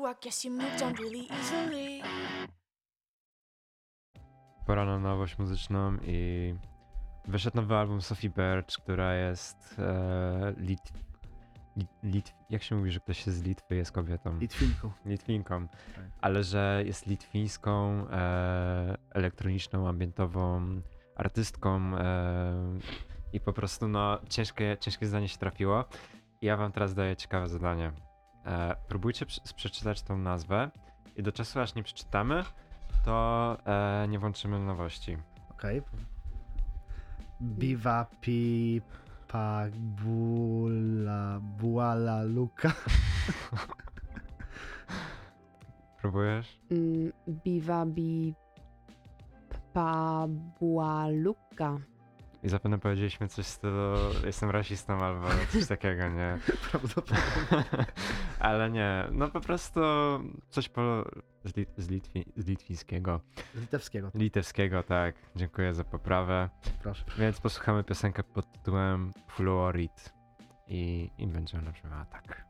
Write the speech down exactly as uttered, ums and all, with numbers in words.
I guess you moved on really easily. Pora na nowość muzyczną i wyszedł nowy album Sophie Birch, która jest e, lit, lit, lit, jak się mówi, że ktoś jest z Litwy, jest kobietą? Litwinką. Litwinką, Tak. ale że jest litwińską, e, elektroniczną, ambientową artystką e, i po prostu no ciężkie, ciężkie zdanie się trafiło. I ja wam teraz daję ciekawe zadanie. E, próbujcie przy, przeczytać tą nazwę i do czasu aż nie przeczytamy, to e, nie włączymy nowości. Okej. Okay. Biwa pi pa bula buala luka. Próbujesz? Mm, Biwa bi pabualuka. I zapewne powiedzieliśmy coś w stylu jestem rasistą albo coś takiego, nie? Prawdopodobnie. Ale nie, no po prostu coś po... z, lit, z, Litwi, z litwińskiego. Z litewskiego. Litewskiego, tak. Dziękuję za poprawę. Proszę. Więc posłuchamy piosenkę pod tytułem Fluorid i, i będzie ona brzmiała tak.